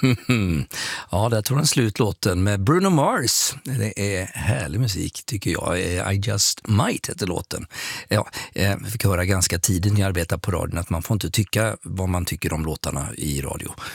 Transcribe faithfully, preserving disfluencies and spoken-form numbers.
Ja, där tog den slut låten med Bruno Mars. Det är härlig musik tycker jag. I Just Might heter låten. Ja, jag fick höra ganska tidigt när jag arbetade på radion att man får inte tycka vad man tycker om låtarna i radio.